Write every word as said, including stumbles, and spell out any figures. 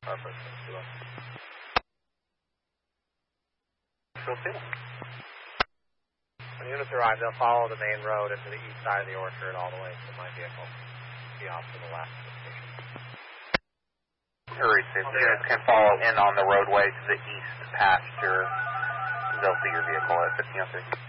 Perfect. Still two. When units arrive, they'll follow the main road into the east side of the orchard all the way to my vehicle. Be off to the left of the station. Hurry, so units can follow in on the roadway to the east pasture. They'll see your vehicle at fifteen oh three.